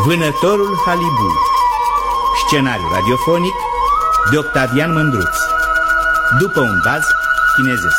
Vânătorul Halibu. Scenariu radiofonic de Octavian Mândruț, după un baz chinezesc.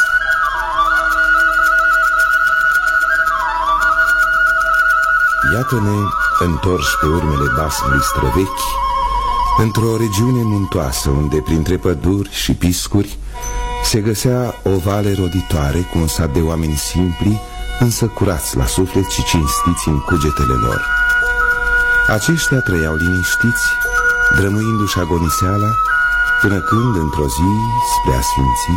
Iată-ne întorși pe urmele basmului străvechi, într-o regiune muntoasă, unde printre păduri și piscuri se găsea o vale roditoare cu un sat de oameni simpli, însă curați la suflet și cinstiți în cugetele lor. Aceștia trăiau liniștiți, drămuindu-și agoniseala, până când, într-o zi, spre asfințit...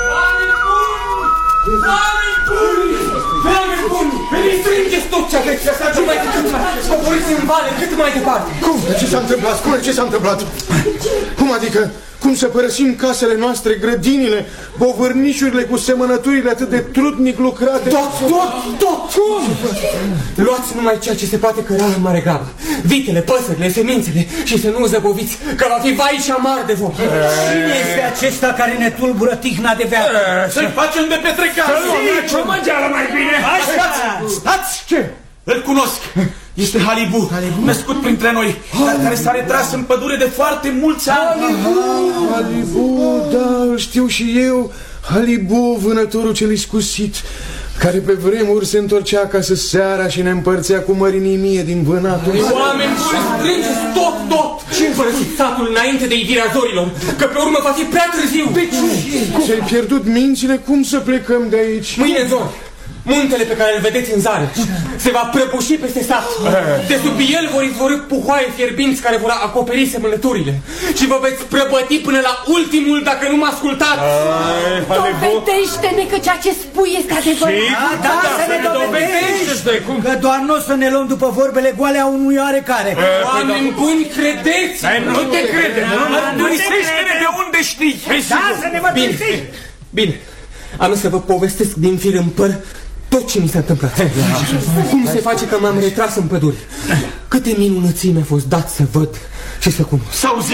Oameni buni! Oameni buni! Veniți, strângeți tot ce aveți, lăsați mai cât mai... Scoporiți în vale, cât mai departe! Cum? Ce s-a întâmplat? Spune, ce s-a întâmplat? Cum adică? Cum să părăsim casele noastre, grădinile, bovârnișurile cu semănăturile atât de trudnic lucrate? Tot! Cum? Luați numai ceea ce se poate căra în mare grabă. Vitele, păsările, semințele și să nu zăboviți, că va fi vai și amar de vom. Cine este acesta care ne tulbură tihna de veacă? Să-i facem de petrecare! Să luăm măgeală mai bine! Hai, stați! Ce? Îl cunosc! Este Halibu, născut printre noi, dar care s-a retras în pădure de foarte mulți ani. Halibu, da, îl știu și eu. Halibu, vânătorul cel iscusit, care pe vremuri se întorcea acasă seara și ne împărțea cu mărinimie din vânatul. Oameni buni, strângeți tot! Și părăsiți satul înainte de ivirea zorilor, că pe urmă va fi prea târziu. Ți-ai pierdut mințile? Cum să plecăm de aici? Mâine în zori. Muntele pe care îl vedeți în zare se va prăbuși peste sat. De sub el vor izvorî puhoaie fierbinți care vor acoperi semănăturile. Și vă veți prăbăti până la ultimul dacă nu mă ascultați. Dovedește-ne că ceea ce spui este adevărat. Da, să ne dovedești. Că doar nu o să ne luăm după vorbele goale a unui oarecare. Oameni buni, credeți! Nu te crede. Mărturisește-ne de unde știi. Da, să ne mărturisești. Bine, am să vă povestesc din fir în păr tot ce mi s-a întâmplat. Cum se face că m-am retras în pădure? Câte minunății mi-a fost dat să văd și să cunosc.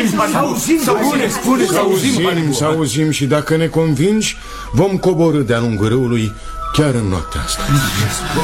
Să auzim și dacă ne convingi, vom coborî de-a lungul râului chiar în noaptea asta.